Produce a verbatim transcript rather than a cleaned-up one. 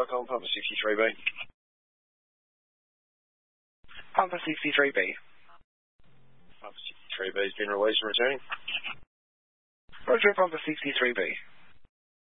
Icon, Pumper sixty-three B. Pumper sixty-three B. Pumper sixty-three B has been released and returning. Roger, Pumper sixty-three B.